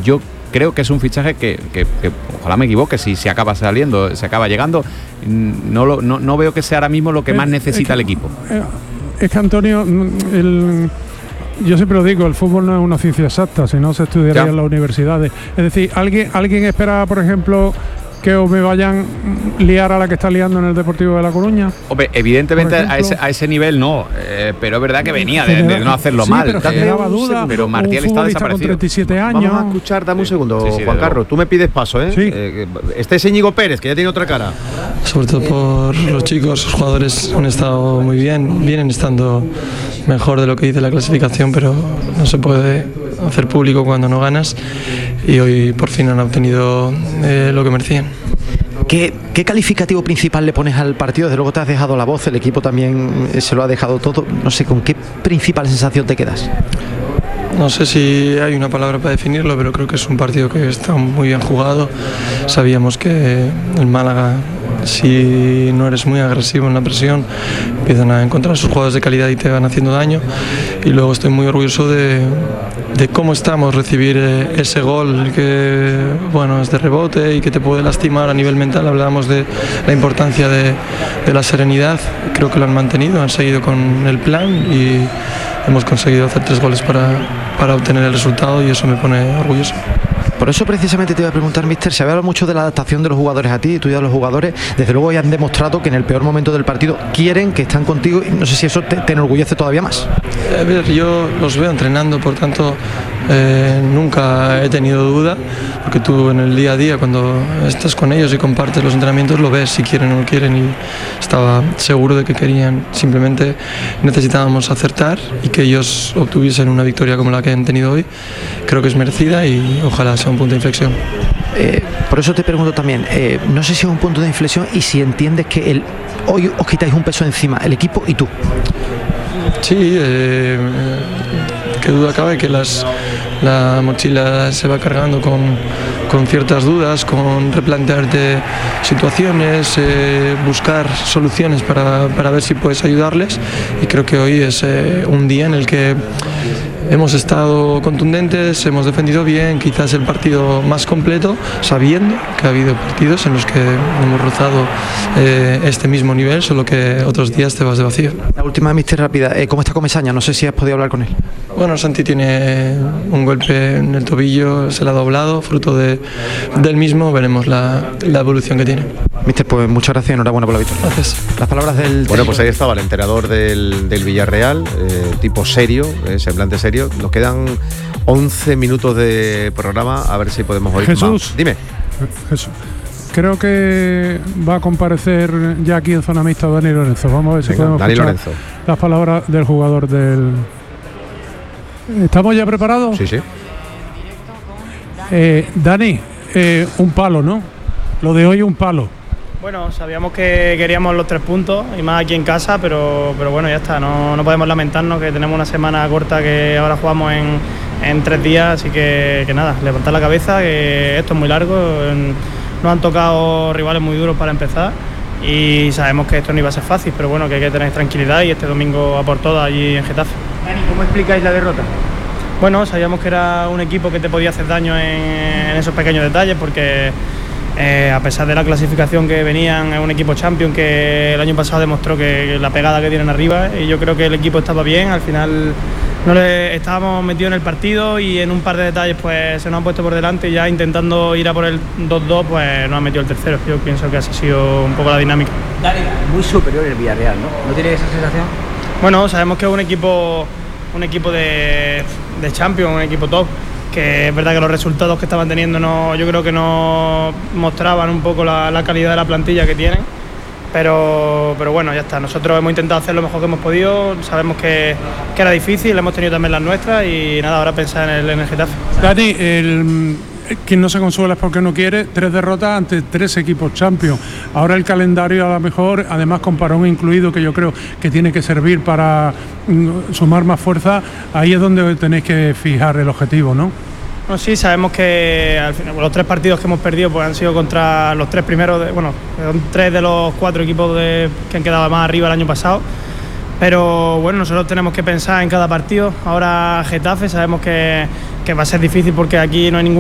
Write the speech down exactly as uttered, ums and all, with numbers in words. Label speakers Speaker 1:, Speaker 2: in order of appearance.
Speaker 1: yo creo que es un fichaje que, que, que ojalá me equivoque, si se acaba saliendo, se acaba llegando, no, lo, no, no veo que sea ahora mismo lo que más necesita
Speaker 2: es que,
Speaker 1: el equipo.
Speaker 2: Es que Antonio, el, yo siempre lo digo, el fútbol no es una ciencia exacta, si no se estudiaría ya en las universidades. Es decir, alguien, alguien espera, por ejemplo, que o me vayan liar a la que está liando en el Deportivo de La Coruña.
Speaker 1: Hombre, evidentemente a ese, a ese nivel no, eh, pero es verdad que venía de, de no hacerlo
Speaker 2: sí,
Speaker 1: mal.
Speaker 2: Pero generaba duda.
Speaker 1: Pero Martial está desaparecido.
Speaker 2: Con treinta y siete años.
Speaker 3: Vamos a escuchar, dame un segundo,
Speaker 1: sí, sí,
Speaker 3: Juan Carlos. Tú me pides paso, ¿eh?
Speaker 2: Sí.
Speaker 3: eh este es Íñigo Pérez, que ya tiene otra cara.
Speaker 4: Sobre todo por los chicos, los jugadores han estado muy bien, vienen estando mejor de lo que dice la clasificación, pero no se puede hacer público cuando no ganas, y hoy por fin han obtenido eh, lo que merecían.
Speaker 5: ¿Qué, ¿Qué calificativo principal le pones al partido? Desde luego te has dejado la voz, el equipo también se lo ha dejado todo. No sé, ¿con qué principal sensación te quedas?
Speaker 4: No sé si hay una palabra para definirlo, pero creo que es un partido que está muy bien jugado. Sabíamos que el Málaga, si no eres muy agresivo en la presión, empiezan a encontrar sus jugadores de calidad y te van haciendo daño. Y luego estoy muy orgulloso de, de cómo estamos, recibir ese gol que, bueno, es de rebote y que te puede lastimar a nivel mental. Hablábamos de la importancia de, de la serenidad, creo que lo han mantenido, han seguido con el plan y hemos conseguido hacer tres goles para, para obtener el resultado, y eso me pone orgulloso.
Speaker 5: Por eso precisamente te iba a preguntar, míster, se habla mucho de la adaptación de los jugadores a ti, tú y a los jugadores. Desde luego ya han demostrado que en el peor momento del partido quieren, que están contigo, y no sé si eso te, te enorgullece todavía más.
Speaker 4: A ver, yo los veo entrenando, por tanto eh, nunca he tenido duda, porque tú en el día a día, cuando estás con ellos y compartes los entrenamientos, lo ves si quieren o no quieren, y estaba seguro de que querían. Simplemente necesitábamos acertar y que ellos obtuviesen una victoria como la que han tenido hoy. Creo que es merecida y ojalá sea un punto de inflexión.
Speaker 5: Eh, por eso te pregunto también, eh, no sé si es un punto de inflexión y si entiendes que el, hoy os quitáis un peso encima, el equipo y tú.
Speaker 4: Sí, eh, qué duda cabe que las, la mochila se va cargando con, con ciertas dudas, con replantearte situaciones, eh, buscar soluciones para, para ver si puedes ayudarles, y creo que hoy es eh, un día en el que hemos estado contundentes, hemos defendido bien, quizás el partido más completo, sabiendo que ha habido partidos en los que hemos rozado eh, este mismo nivel, solo que otros días te vas de vacío.
Speaker 5: La última, míster, rápida, eh, ¿cómo está Comesaña? No sé si has podido hablar con él.
Speaker 4: Bueno, Santi tiene un golpe en el tobillo, se le ha doblado, fruto de, del mismo, veremos la, la evolución que tiene.
Speaker 5: Míster, pues muchas gracias y enhorabuena por la victoria.
Speaker 4: Gracias.
Speaker 5: Las palabras del...
Speaker 3: Bueno, pues ahí estaba el entrenador del, del Villarreal, eh, tipo serio, eh, semblante serio. Nos quedan once minutos de programa, a ver si podemos oír
Speaker 2: Jesús,
Speaker 3: más. Dime.
Speaker 2: Jesús, creo que va a comparecer ya aquí en zona mixta Dani Lorenzo. Vamos a ver si
Speaker 3: Venga,
Speaker 2: podemos
Speaker 3: Dani
Speaker 2: escuchar
Speaker 3: Lorenzo.
Speaker 2: las palabras del jugador del... ¿Estamos ya preparados?
Speaker 3: Sí, sí.
Speaker 2: Eh, Dani, eh, un palo, ¿no? Lo de hoy un palo.
Speaker 6: Bueno, sabíamos que queríamos los tres puntos y más aquí en casa, pero, pero bueno, ya está, no, no podemos lamentarnos, que tenemos una semana corta que ahora jugamos en, en tres días, así que, que nada, levantar la cabeza, que esto es muy largo, nos han tocado rivales muy duros para empezar y sabemos que esto no iba a ser fácil, pero bueno, que hay que tener tranquilidad y este domingo a por todas allí en Getafe.
Speaker 7: Dani, ¿cómo explicáis la derrota?
Speaker 6: Bueno, sabíamos que era un equipo que te podía hacer daño en, en esos pequeños detalles, porque Eh, a pesar de la clasificación que venían, es un equipo champion que el año pasado demostró que, que la pegada que tienen arriba, y yo creo que el equipo estaba bien. Al final no le estábamos metidos en el partido y en un par de detalles pues se nos han puesto por delante, y ya intentando ir a por el dos dos pues nos han metido el tercero. Yo pienso que así ha sido un poco la dinámica.
Speaker 7: Dani, muy superior el Villarreal, ¿no? ¿No tiene esa sensación?
Speaker 6: Bueno, sabemos que es un equipo un equipo de, de champion, un equipo top, que es verdad que los resultados que estaban teniendo no, yo creo que no mostraban un poco la, la calidad de la plantilla que tienen, pero, pero bueno, ya está, nosotros hemos intentado hacer lo mejor que hemos podido, sabemos que, que era difícil, hemos tenido también las nuestras, y nada, ahora pensar en el, en el Getafe.
Speaker 2: Dani, el, quien no se consuela es porque no quiere, tres derrotas ante tres equipos champions. Ahora el calendario a lo mejor, además con parón incluido, que yo creo que tiene que servir para mm, sumar más fuerza, ahí es donde tenéis que fijar el objetivo, ¿no?
Speaker 6: No, sí, sabemos que al final, los tres partidos que hemos perdido pues han sido contra los tres primeros, de, bueno, son tres de los cuatro equipos de, que han quedado más arriba el año pasado. Pero bueno, nosotros tenemos que pensar en cada partido. Ahora Getafe, sabemos que, que va a ser difícil porque aquí no hay ningún